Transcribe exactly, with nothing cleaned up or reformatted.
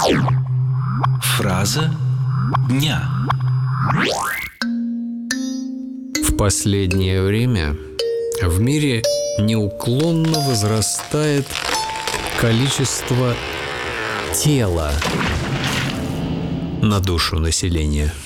Фраза дня. В последнее время в мире неуклонно возрастает количество тела на душу населения.